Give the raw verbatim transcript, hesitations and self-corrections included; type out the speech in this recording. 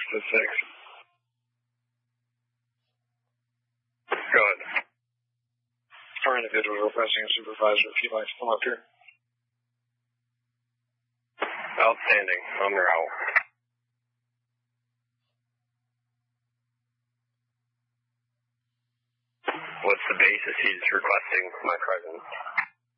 to six. Go ahead. Our individual requesting a supervisor if you'd like to come up here. Outstanding. On your out. What's the basis he's requesting my presence?